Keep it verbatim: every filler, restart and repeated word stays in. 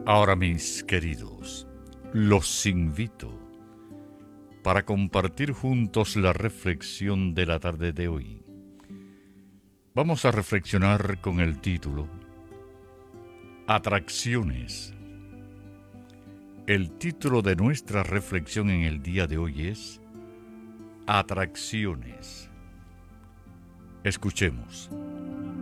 Ahora, mis queridos, los invito para compartir juntos la reflexión de la tarde de hoy. Vamos a reflexionar con el título Atracciones. El título de nuestra reflexión en el día de hoy es Atracciones. Escuchemos.